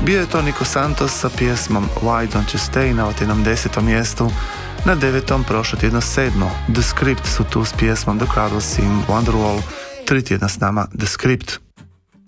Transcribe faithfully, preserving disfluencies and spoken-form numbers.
Bio je to Nico Santos sa pjesmom Why Don't You Stay na otinom desetom mjestu, na devetom prošlo tjedno sedmo. The Script su tu s pjesmom The Crowd Will Sing Wonderwall, tri tjedna s nama The Script.